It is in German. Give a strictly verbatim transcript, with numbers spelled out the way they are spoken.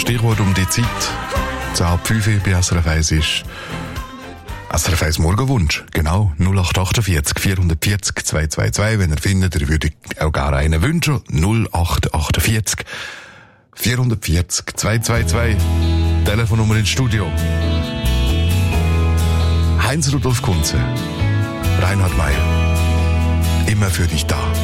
Stichwort um die Zeit. Zu halb fünf bei S R F eins ist S R F eins Morgenwunsch. Genau, null acht achtundvierzig vierhundertvierzig zweihundertzweiundzwanzig. Wenn ihr findet, ihr würdet auch gerne einen wünschen. null acht achtundvierzig vierhundertvierzig zweihundertzweiundzwanzig. Telefonnummer ins Studio. Heinz Rudolf Kunze, Reinhard Meier. Immer für dich da.